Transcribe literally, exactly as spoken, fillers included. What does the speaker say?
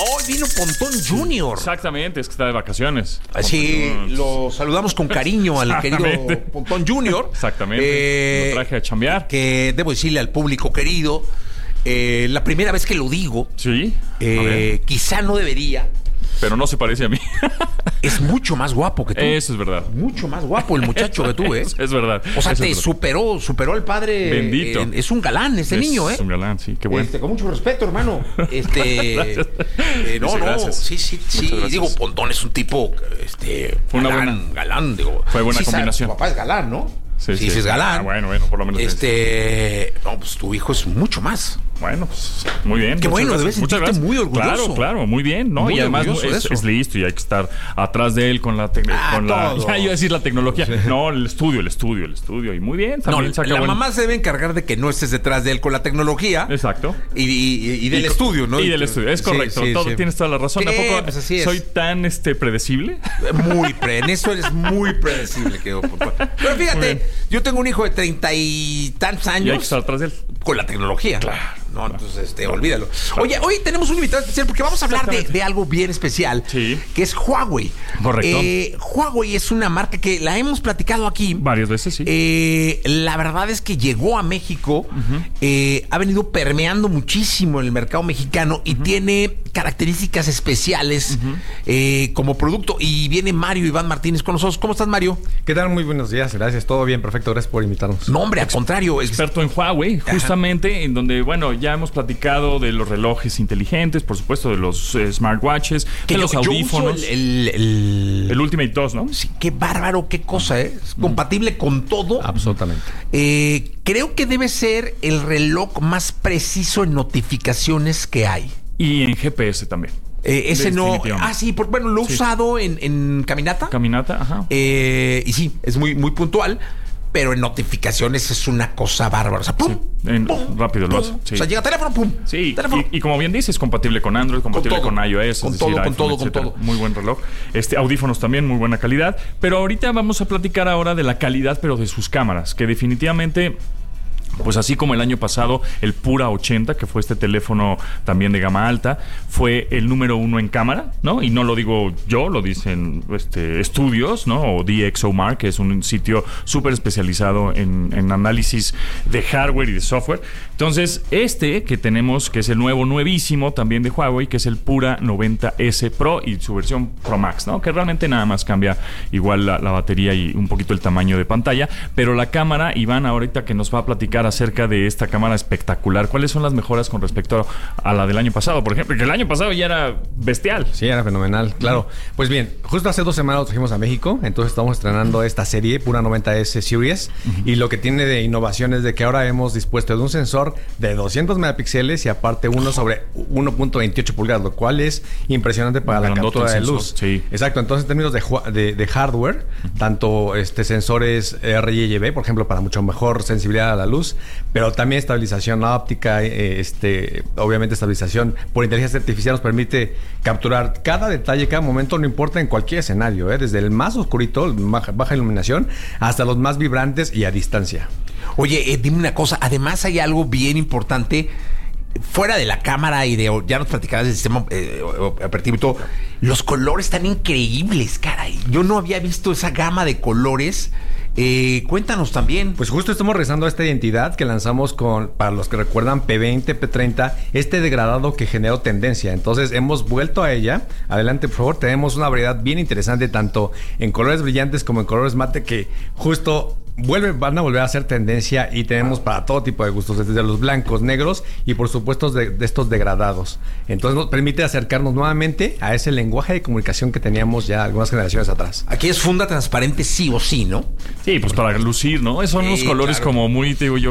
Hoy vino Pontón junior Exactamente, es que está de vacaciones. Sí, lo saludamos con cariño al querido Pontón junior Exactamente, eh, lo traje a chambear. Que debo decirle al público querido, eh, la primera vez que lo digo, Sí, eh, quizá no debería. pero no se parece a mí. Es mucho más guapo que tú. Eso es verdad. Mucho más guapo el muchacho que tú, ¿eh? Es, es verdad. O sea, Eso te es superó, superó al padre. Bendito. Eh, es un galán ese es niño, ¿eh? Es un galán, sí, qué bueno. Este, con mucho respeto, hermano. Este. eh, no, Dice, no. gracias. Sí, sí, sí. Muchas gracias. Digo, Pontón es un tipo. Este. Fue una galán, buena- galán, digo. Fue buena Sí, sabe, combinación. Tu papá es galán, ¿no? Sí, sí, sí. sí es galán. Ah, bueno, bueno, por lo menos Este. No, pues tu hijo es mucho más. Bueno, pues muy bien. Qué muchas bueno, gracias. debes Muchas sentirte gracias. muy orgulloso. Claro, claro, muy bien, ¿no? Muy y además orgulloso de es, eso. es listo y hay que estar atrás de él con la tecnología. Ah, con la, todo. ya iba a decir la tecnología. No, el estudio, el estudio, el estudio. Y muy bien, No, también saca la buen- mamá se debe encargar de que no estés detrás de él con la tecnología. Exacto. Y, y- y del Y co- estudio, ¿no? Y del estudio, es Sí, correcto. sí, Todo, sí. tienes toda la razón. Sí, ¿A poco pues así es. soy tan este predecible? Muy pre, en eso eres muy predecible, querido Pontón. Pero Muy fíjate, bien. yo tengo un hijo de treinta y tantos Y hay años que estar atrás de él. con la tecnología. Claro. No, entonces, este, olvídalo. Oye, hoy tenemos un invitado especial porque vamos a hablar de, Exactamente. de algo bien especial, Sí. que es Huawei. Correcto. Eh, Huawei es una marca que la hemos platicado aquí. Varias veces, sí. Eh, la verdad es que llegó a México, eh, ha venido permeando muchísimo en el mercado mexicano y tiene características especiales eh, como producto. Y viene Mario Iván Martínez con nosotros. ¿Cómo estás, Mario? ¿Qué tal? Muy buenos días, gracias. Todo bien, perfecto. Gracias por invitarnos. No, hombre, al contrario. Es, Experto en Huawei, justamente, en donde, bueno, ya hemos platicado de los relojes inteligentes, por supuesto, de los eh, smartwatches, que de yo- los yo uso audífonos. el, el- el- El Ultimate dos, ¿no? Sí, qué bárbaro, qué cosa, ¿eh? Es compatible con todo. Absolutamente. Eh, creo que debe ser el reloj más preciso en notificaciones que hay. Y en G P S también. Eh, ese no. Definitivamente. Ah, sí, por, bueno, lo he Sí. usado en, en caminata. Caminata, ajá. Eh, y sí, es muy, muy puntual. Pero en notificaciones es una cosa bárbara. O sea, pum. Sí, en- pum, rápido lo pum. hace, sí. O sea, llega teléfono, pum. Sí, Teléfono. y, y como bien dices, compatible con Android, compatible todo, con, iOS, con es todo, decir, con iPhone, todo, con etcétera. todo. Muy buen reloj. Este, audífonos también, muy buena calidad. Pero ahorita vamos a platicar ahora de la calidad, pero de sus cámaras, que definitivamente... Pues así como el año pasado el Pura ochenta, que fue este teléfono también de gama alta, fue el número uno en cámara, ¿no? Y no lo digo yo, lo dicen este, estudios, ¿no? O DxOMark, que es un sitio súper especializado en, en análisis de hardware y de software. Entonces, este que tenemos, que es el nuevo, nuevísimo también de Huawei, que es el Pura noventa ese Pro y su versión Pro Max, ¿no? Que realmente nada más cambia igual la, la batería y un poquito el tamaño de pantalla. Pero la cámara, Iván, ahorita que nos va a platicar acerca de esta cámara espectacular, ¿cuáles son las mejoras con respecto a la del año pasado? Por ejemplo, que el año pasado ya era bestial. Sí, era fenomenal, claro. Pues bien, justo hace dos semanas lo trajimos a México, entonces estamos estrenando esta serie Pura noventa ese Series, y lo que tiene de innovación es de que ahora hemos dispuesto de un sensor de doscientos megapíxeles y aparte uno sobre uno punto veintiocho pulgadas, lo cual es impresionante para la Grandote captura de el sensor, luz. sí. Exacto, entonces en términos de, ju- de, de hardware, tanto este sensores R y B, por ejemplo, para mucho mejor sensibilidad a la luz, pero también estabilización óptica, eh, este, obviamente estabilización por inteligencia artificial nos permite capturar cada detalle, cada momento, no importa en cualquier escenario, eh, desde el más oscurito, el baja, baja iluminación, hasta los más vibrantes y a distancia. Oye, eh, dime una cosa. Además hay algo bien importante. Fuera de la cámara y de... Ya nos platicarás del sistema eh, operativo y todo. Los colores están increíbles, caray. Yo no había visto esa gama de colores. Eh, cuéntanos también. Pues justo estamos regresando a esta identidad que lanzamos con, para los que recuerdan, P veinte, P treinta, este degradado que generó tendencia. Entonces hemos vuelto a ella. Adelante, por favor. Tenemos una variedad bien interesante, tanto en colores brillantes como en colores mate, que justo vuelve, van a volver a ser tendencia, y tenemos para todo tipo de gustos, desde los blancos, negros y por supuesto de, de estos degradados. Entonces nos permite acercarnos nuevamente a ese lenguaje de comunicación que teníamos ya algunas generaciones atrás. Aquí es funda transparente sí o sí, ¿no? Sí, pues para lucir, ¿no? Son unos Sí, colores claro. como muy, te digo yo,